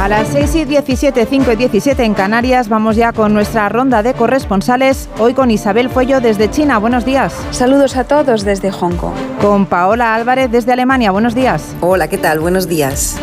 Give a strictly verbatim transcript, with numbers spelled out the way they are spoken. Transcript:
A las seis y diecisiete, cinco y diecisiete en Canarias, vamos ya con nuestra ronda de corresponsales. Hoy con Isabel Fuello desde China. Buenos días. Saludos a todos desde Hong Kong. Con Paola Álvarez desde Alemania. Buenos días. Hola, ¿qué tal? Buenos días.